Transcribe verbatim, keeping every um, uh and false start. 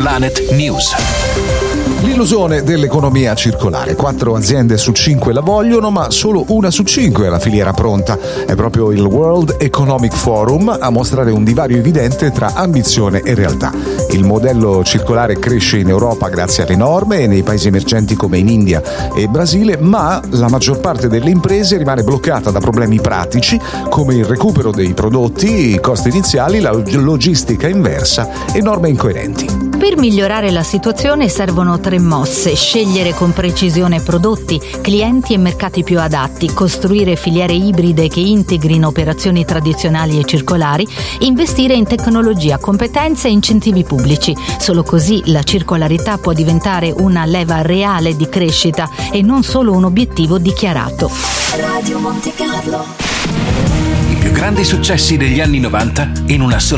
Planet News. L'illusione dell'economia circolare. Quattro aziende su cinque la vogliono, ma solo una su cinque ha la filiera pronta. È proprio il World Economic Forum a mostrare un divario evidente tra ambizione e realtà. Il modello circolare cresce in Europa grazie alle norme e nei paesi emergenti come in India e Brasile, ma la maggior parte delle imprese rimane bloccata da problemi pratici come il recupero dei prodotti, i costi iniziali, la logistica inversa e norme incoerenti. Per migliorare la situazione servono tre mosse: scegliere con precisione prodotti, clienti e mercati più adatti, costruire filiere ibride che integrino operazioni tradizionali e circolari, investire in tecnologia, competenze e incentivi pubblici. Solo così la circolarità può diventare una leva reale di crescita e non solo un obiettivo dichiarato. Radio Monte Carlo. I più grandi successi degli anni novanta in una sola